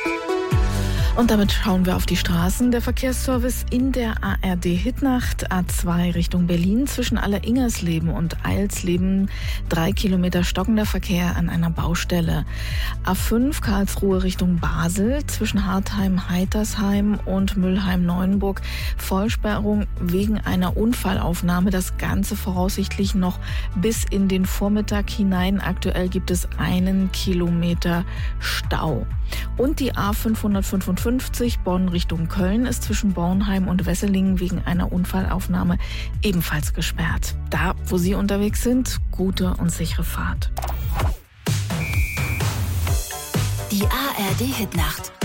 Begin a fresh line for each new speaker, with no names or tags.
Und damit schauen wir auf die Straßen. Der Verkehrsservice in der ARD-Hitnacht A2 Richtung Berlin zwischen Alleringersleben und Eilsleben 3 Kilometer stockender Verkehr an einer Baustelle. A5 Karlsruhe Richtung Basel zwischen Hartheim-Heitersheim und Mülheim-Neuenburg Vollsperrung wegen einer Unfallaufnahme. Das Ganze voraussichtlich noch bis in den Vormittag hinein. Aktuell gibt es 1 Kilometer Stau. Und die A555 Bonn Richtung Köln ist zwischen Bornheim und Wesselingen wegen einer Unfallaufnahme ebenfalls gesperrt. Da, wo Sie unterwegs sind, gute und sichere Fahrt.
Die ARD Hitnacht.